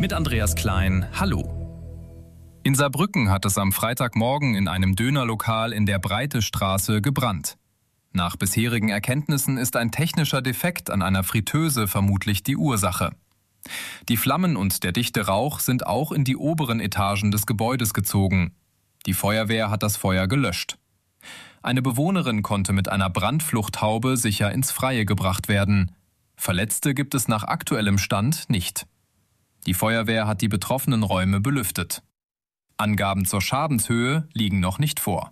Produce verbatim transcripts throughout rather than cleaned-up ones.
Mit Andreas Klein, hallo. In Saarbrücken hat es am Freitagmorgen in einem Dönerlokal in der Breitestraße gebrannt. Nach bisherigen Erkenntnissen ist ein technischer Defekt an einer Fritteuse vermutlich die Ursache. Die Flammen und der dichte Rauch sind auch in die oberen Etagen des Gebäudes gezogen. Die Feuerwehr hat das Feuer gelöscht. Eine Bewohnerin konnte mit einer Brandfluchthaube sicher ins Freie gebracht werden. Verletzte gibt es nach aktuellem Stand nicht. Die Feuerwehr hat die betroffenen Räume belüftet. Angaben zur Schadenshöhe liegen noch nicht vor.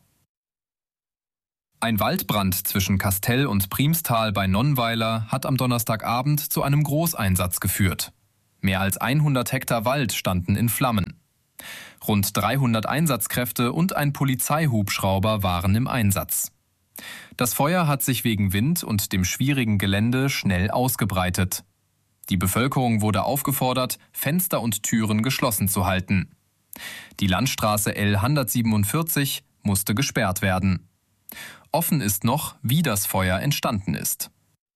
Ein Waldbrand zwischen Kastell und Priemstal bei Nonnweiler hat am Donnerstagabend zu einem Großeinsatz geführt. Mehr als hundert Hektar Wald standen in Flammen. Rund dreihundert Einsatzkräfte und ein Polizeihubschrauber waren im Einsatz. Das Feuer hat sich wegen Wind und dem schwierigen Gelände schnell ausgebreitet. Die Bevölkerung wurde aufgefordert, Fenster und Türen geschlossen zu halten. Die Landstraße L hundertsiebenundvierzig musste gesperrt werden. Offen ist noch, wie das Feuer entstanden ist.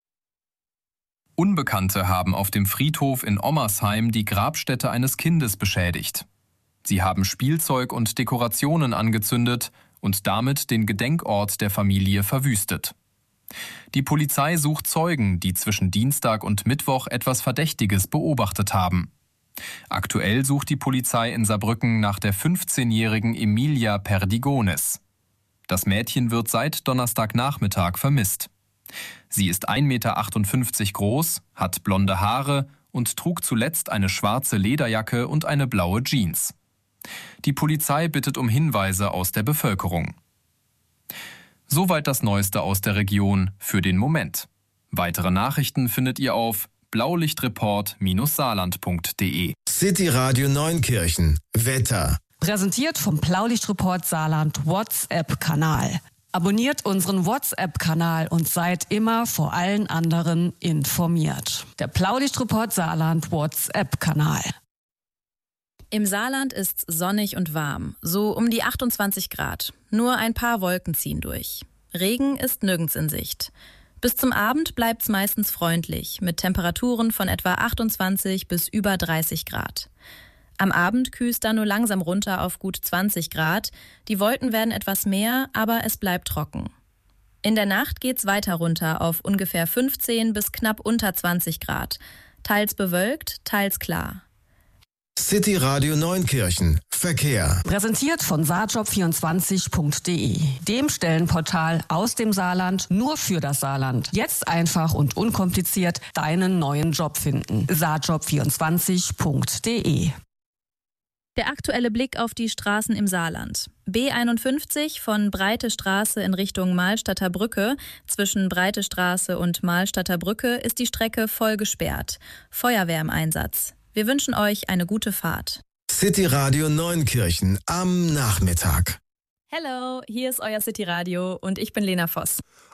Unbekannte haben auf dem Friedhof in Ommersheim die Grabstätte eines Kindes beschädigt. Sie haben Spielzeug und Dekorationen angezündet und damit den Gedenkort der Familie verwüstet. Die Polizei sucht Zeugen, die zwischen Dienstag und Mittwoch etwas Verdächtiges beobachtet haben. Aktuell sucht die Polizei in Saarbrücken nach der fünfzehnjährigen Emilia Perdigones. Das Mädchen wird seit Donnerstagnachmittag vermisst. Sie ist ein Meter achtundfünfzig groß, hat blonde Haare und trug zuletzt eine schwarze Lederjacke und eine blaue Jeans. Die Polizei bittet um Hinweise aus der Bevölkerung. Soweit das Neueste aus der Region für den Moment. Weitere Nachrichten findet ihr auf blaulichtreport Bindestrich saarland Punkt de. City Radio Neunkirchen. Wetter. Präsentiert vom Blaulichtreport Saarland WhatsApp-Kanal. Abonniert unseren WhatsApp-Kanal und seid immer vor allen anderen informiert. Der Blaulichtreport Saarland WhatsApp-Kanal. Im Saarland ist sonnig und warm, so um die achtundzwanzig Grad. Nur ein paar Wolken ziehen durch. Regen ist nirgends in Sicht. Bis zum Abend bleibt's meistens freundlich, mit Temperaturen von etwa achtundzwanzig bis über dreißig Grad. Am Abend kühlt's dann nur langsam runter auf gut zwanzig Grad. Die Wolken werden etwas mehr, aber es bleibt trocken. In der Nacht geht's weiter runter auf ungefähr fünfzehn bis knapp unter zwanzig Grad. Teils bewölkt, teils klar. City Radio Neunkirchen. Verkehr. Präsentiert von saarjob vierundzwanzig Punkt de, dem Stellenportal aus dem Saarland nur für das Saarland. Jetzt einfach und unkompliziert deinen neuen Job finden. saarjob vierundzwanzig Punkt de. Der aktuelle Blick auf die Straßen im Saarland. B einundfünfzig von Breite Straße in Richtung Mahlstadter Brücke. Zwischen Breite Straße und Mahlstadter Brücke ist die Strecke voll gesperrt. Feuerwehr im Einsatz. Wir wünschen euch eine gute Fahrt. City Radio Neunkirchen am Nachmittag. Hello, hier ist euer City Radio und ich bin Lena Voss.